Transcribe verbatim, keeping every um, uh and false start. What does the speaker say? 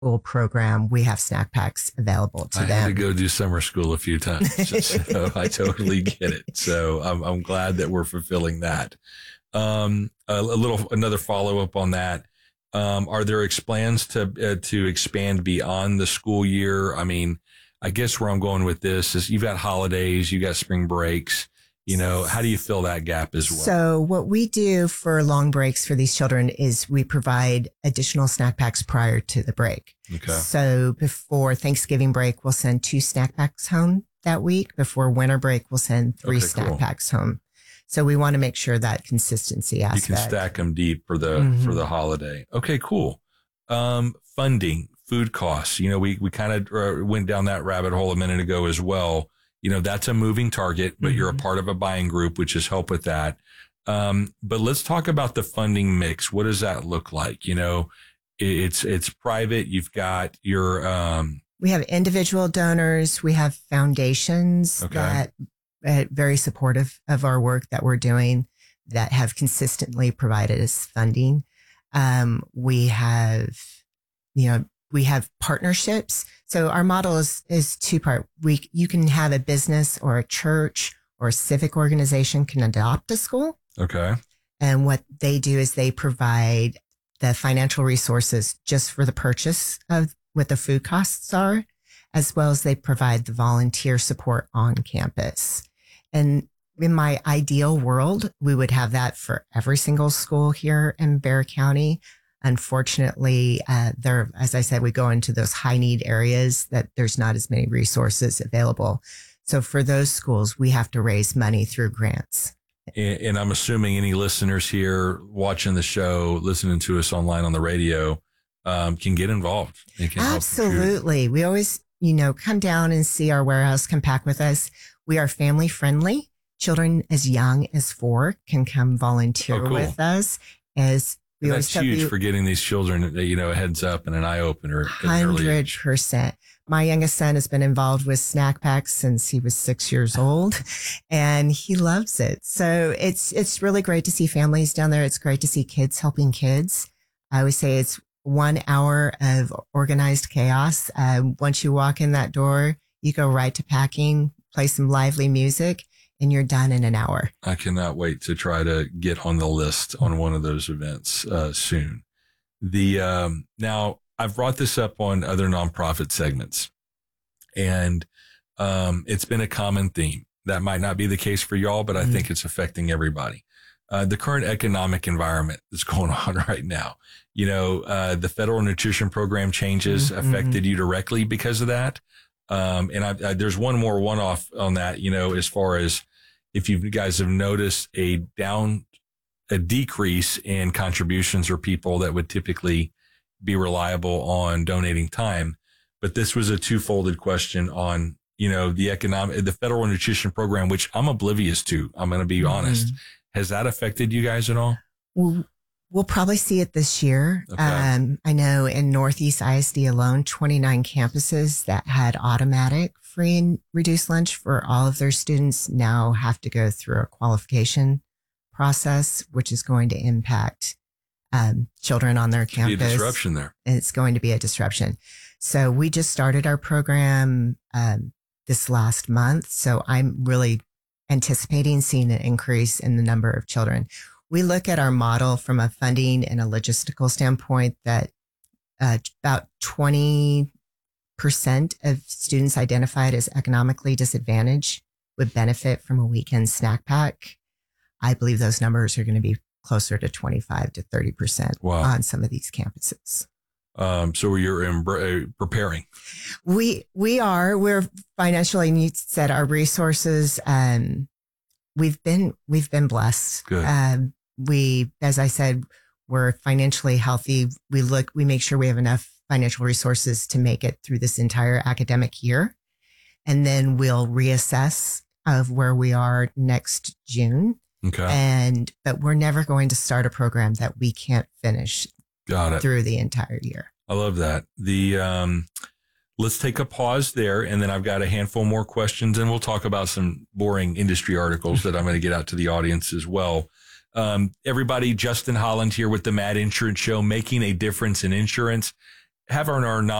school program, we have snack packs available to I them. had to go do summer school a few times, so I totally get it. So I'm, I'm glad that we're fulfilling that. Um, a, a little, another follow up on that. Um, are there ex- plans to uh, to expand beyond the school year? I mean, I guess where I'm going with this is you've got holidays, you've got spring breaks. You know, how do you fill that gap as well? So what we do for long breaks for these children is we provide additional snack packs prior to the break. Okay. So before Thanksgiving break, we'll send two snack packs home that week. Before winter break, we'll send three Okay, snack cool. packs home. So we want to make sure that consistency aspect. You can stack them deep for the Mhm. for the holiday. Okay, cool. Um, funding, food costs. You know, we we kind of uh, went down that rabbit hole a minute ago as well. You know, that's a moving target, but mm-hmm. you're a part of a buying group, which is help with that. Um, but let's talk about the funding mix. What does that look like? You know, it's it's private. You've got your um, we have individual donors. We have foundations okay. that are very supportive of our work that we're doing, that have consistently provided us funding. Um, we have, you know, we have partnerships. So our model is, is two part. We, you can have a business or a church or a civic organization can adopt a school. Okay. And what they do is they provide the financial resources just for the purchase of what the food costs are, as well as they provide the volunteer support on campus. And in my ideal world, we would have that for every single school here in Bexar County. Unfortunately, uh, there, as I said, we go into those high need areas that there's not as many resources available. So for those schools, we have to raise money through grants. And, and I'm assuming any listeners here watching the show, listening to us online on the radio, um, can get involved. They can Absolutely. We always, you know, come down and see our warehouse, come pack with us. We are family friendly. Children as young as four can come volunteer oh, cool. with us. As we and that's huge you, for getting these children, you know, a heads up and an eye opener. Hundred percent. My youngest son has been involved with snack packs since he was six years old, and he loves it. So it's it's really great to see families down there. It's great to see kids helping kids. I always say it's one hour of organized chaos. Um, once you walk in that door, you go right to packing, play some lively music, and you're done in an hour. I cannot wait to try to get on the list on one of those events uh, soon. The um, now I've brought this up on other nonprofit segments, and um, it's been a common theme. That might not be the case for y'all, but I mm-hmm. think it's affecting everybody. Uh, the current economic environment that's going on right now. You know, uh, the federal nutrition program changes mm-hmm. affected you directly because of that. Um, and I, I, there's one more one-off on that, you know, as far as if you guys have noticed a down, a decrease in contributions or people that would typically be reliable on donating time. But this was a two-folded question on, you know, the economic, the federal nutrition program, which I'm oblivious to. I'm going to be mm-hmm. honest. Has that affected you guys at all? Well, we'll probably see it this year. Okay. Um, I know in Northeast I S D alone, twenty-nine campuses that had automatic free and reduced lunch for all of their students now have to go through a qualification process, which is going to impact um, children on their campus. Be a disruption there. And it's going to be a disruption. So we just started our program um, this last month. So I'm really anticipating seeing an increase in the number of children. We look at our model from a funding and a logistical standpoint that uh, about twenty percent of students identified as economically disadvantaged would benefit from a weekend snack pack. I believe those numbers are going to be closer to twenty-five to thirty percent wow. on some of these campuses. Um, so you're in, uh, preparing. We, we are, we're financially needs set our resources. Um, we've been, we've been blessed. Good. Um, we, as I said, we're financially healthy. We look, we make sure we have enough financial resources to make it through this entire academic year. And then we'll reassess of where we are next June. Okay. And, but we're never going to start a program that we can't finish. Got it. Through the entire year. I love that. The, um, let's take a pause there. And then I've got a handful more questions and we'll talk about some boring industry articles that I'm going to get out to the audience as well. Um, everybody, Justin Holland here with the Mad Insurance Show, making a difference in insurance. have our, our